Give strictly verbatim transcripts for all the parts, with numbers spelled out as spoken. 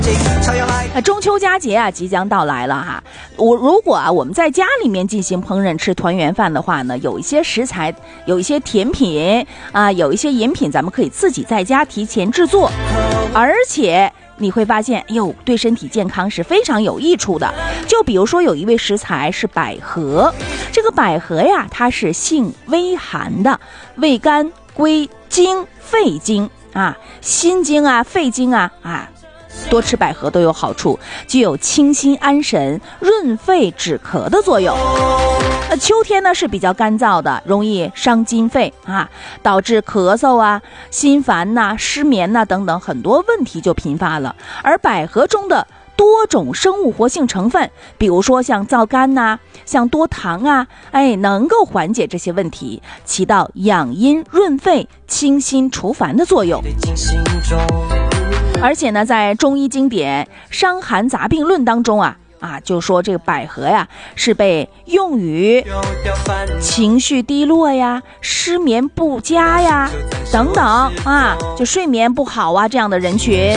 那中秋佳节啊即将到来了哈，我如果啊我们在家里面进行烹饪吃团圆饭的话呢，有一些食材，有一些甜品啊，有一些饮品，咱们可以自己在家提前制作，而且你会发现，哟，对身体健康是非常有益处的。就比如说有一味食材是百合，这个百合呀，它是性微寒的，味甘归经、肺经啊，心经啊、肺经啊啊。多吃百合都有好处，具有清心安神、润肺止咳的作用。那秋天呢是比较干燥的，容易伤筋肺啊，导致咳嗽啊、心烦呐、啊、失眠呐、啊、等等很多问题就频发了。而百合中的多种生物活性成分，比如说像皂苷呐、啊、像多糖啊，哎，能够缓解这些问题，起到养阴润肺、清心除烦的作用。而且呢，在中医经典《伤寒杂病论》当中啊啊，就说这个百合呀是被用于情绪低落呀、失眠不佳呀等等啊，就睡眠不好啊这样的人群。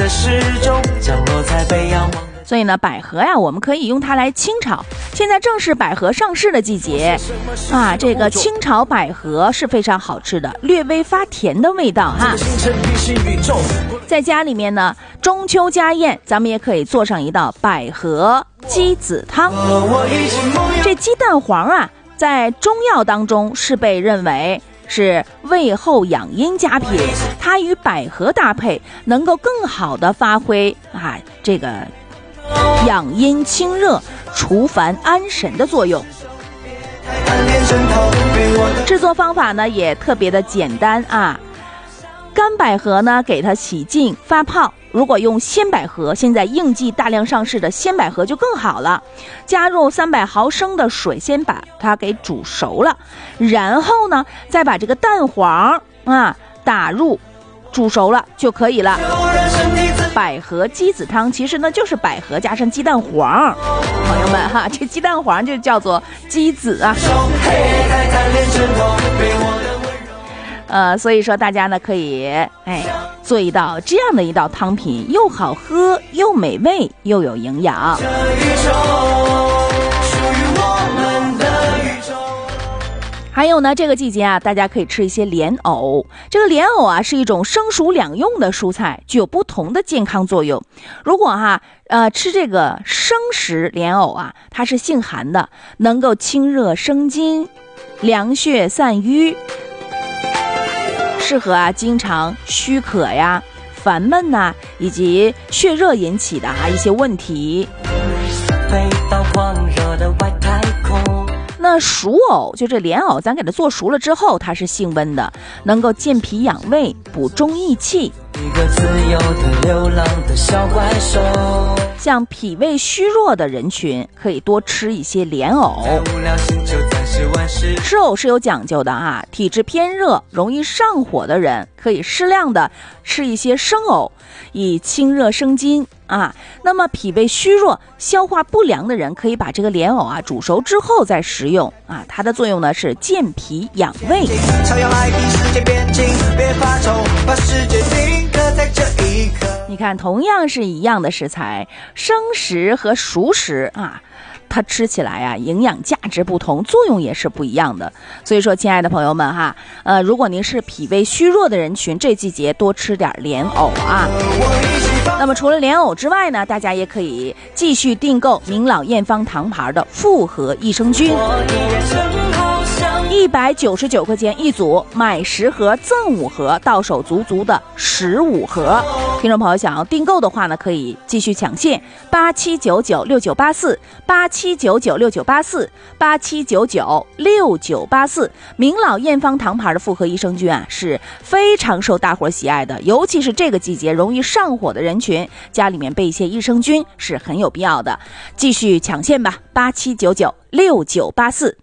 所以呢，百合呀，我们可以用它来清炒。现在正是百合上市的季节啊，这个清炒百合是非常好吃的，略微发甜的味道哈。在家里面呢，中秋家宴，咱们也可以做上一道百合鸡子汤。这鸡蛋黄啊，在中药当中是被认为是胃后养阴佳品，它与百合搭配，能够更好的发挥啊这个养阴清热、除烦安神的作用。制作方法呢也特别的简单啊，干百合呢给它洗净发泡，如果用鲜百合，现在应季大量上市的鲜百合就更好了，加入三百毫升的水，先把它给煮熟了，然后呢再把这个蛋黄啊打入煮熟了就可以了。百合鸡子汤其实呢就是百合加上鸡蛋黄，朋友们哈，这鸡蛋黄就叫做鸡子啊。呃，所以说大家呢可以哎做一道这样的一道汤品，又好喝又美味又有营养。还有呢，这个季节啊，大家可以吃一些莲藕。这个莲藕啊，是一种生熟两用的蔬菜，具有不同的健康作用。如果哈、啊，呃，吃这个生食莲藕啊，它是性寒的，能够清热生津、凉血散瘀，适合啊经常虚渴呀、烦闷呐、啊，以及血热引起的啊一些问题。飞到狂热的外太空。那熟藕就这莲藕，咱给它做熟了之后，它是性温的，能够健脾养胃、补中益气。一个自由的流浪的小怪兽。像脾胃虚弱的人群，可以多吃一些莲藕。吃藕是有讲究的啊，体质偏热、容易上火的人，可以适量的吃一些生藕，以清热生津啊。那么脾胃虚弱、消化不良的人，可以把这个莲藕啊煮熟之后再食用啊。它的作用呢是健脾养胃。你看，同样是一样的食材，生食和熟食啊，它吃起来啊，营养价值不同，作用也是不一样的。所以说，亲爱的朋友们哈，呃，如果您是脾胃虚弱的人群，这季节多吃点莲藕啊。那么除了莲藕之外呢，大家也可以继续订购明老验方堂牌的复合益生菌。一百九十九块钱一组，买十盒赠五盒，到手足足的十五盒。听众朋友想要订购的话呢，可以继续抢现八七九九六九八四八七九九六九八四八七九九六九八四。明老验方堂牌的复合益生菌啊，是非常受大伙喜爱的，尤其是这个季节容易上火的人群，家里面备一些益生菌是很有必要的。继续抢现吧，八七九九六九八四。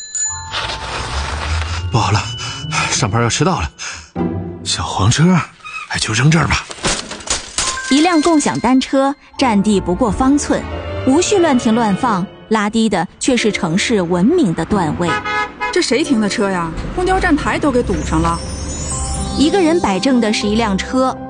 不好了，上班要迟到了，小黄车哎，就扔这儿吧。 一辆共享单车占地不过方寸，无序乱停乱放，拉低的却是城市文明的段位。 这谁停的车呀？公交站台都给堵上了。 一个人摆正的是一辆车，